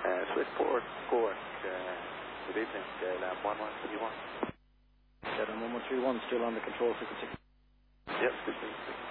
Switchboard, Cork, good evening, LAM 1131. LAM 1131, still on the control frequency. Yep, good evening.